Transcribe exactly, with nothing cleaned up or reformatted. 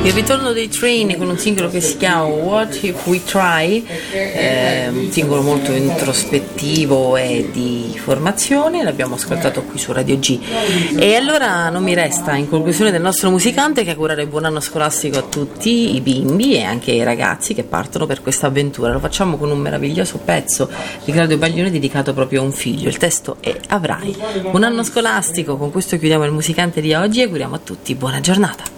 Il ritorno dei Train con un singolo che si chiama What If We Try, eh, un singolo molto introspettivo e di formazione, l'abbiamo ascoltato qui su Radio G. E allora non mi resta, in conclusione del nostro musicante, che augurare buon anno scolastico a tutti i bimbi e anche ai ragazzi che partono per questa avventura. Lo facciamo con un meraviglioso pezzo di Claudio Baglione dedicato proprio a un figlio. Il testo è Avrai. Buon anno scolastico, con questo chiudiamo il musicante di oggi e auguriamo a tutti buona giornata.